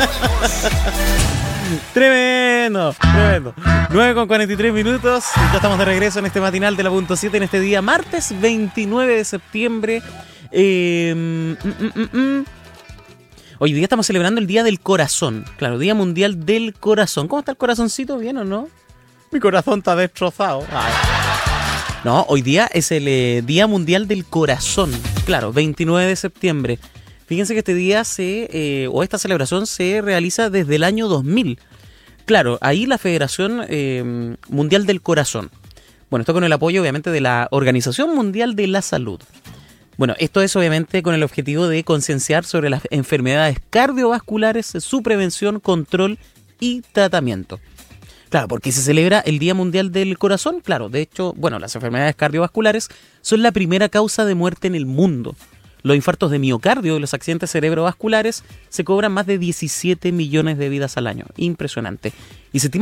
Tremendo, tremendo. 9:43. Ya estamos de regreso en este matinal de la punto 7 en este día, martes 29 de septiembre. Hoy día estamos celebrando el Día del Corazón. Claro, Día Mundial del Corazón. ¿Cómo está el corazoncito? ¿Bien o no? Mi corazón está destrozado. Ay. No, hoy día es el Día Mundial del Corazón. Claro, 29 de septiembre. Fíjense que este día esta celebración se realiza desde el año 2000. Claro, ahí la Federación Mundial del Corazón. Bueno, esto con el apoyo obviamente de la Organización Mundial de la Salud. Bueno, esto es obviamente con el objetivo de concienciar sobre las enfermedades cardiovasculares, su prevención, control y tratamiento. Claro, porque se celebra el Día Mundial del Corazón. Claro, de hecho, bueno, las enfermedades cardiovasculares son la primera causa de muerte en el mundo. Los infartos de miocardio y los accidentes cerebrovasculares se cobran más de 17 millones de vidas al año. Impresionante. Y se estima